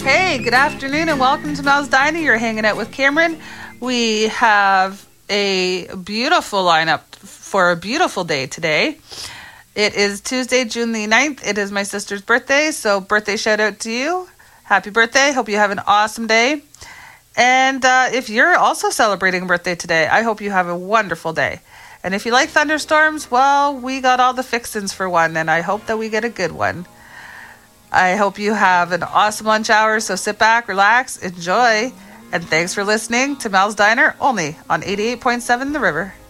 Hey, good afternoon and welcome to Mel's Diner. You're hanging out with Cameron. We have a beautiful lineup for a beautiful day today. It is Tuesday, June the 9th. It is my sister's birthday, so birthday shout out to you. Happy birthday. Hope you have an awesome day. And if you're also celebrating a birthday today, I hope you have a wonderful day. And if you like thunderstorms, well, we got all the fixins for one, and I hope that we get a good one. I hope you have an awesome lunch hour, so sit back, relax, enjoy, and thanks for listening to Mel's Diner, only on 88.7 The River.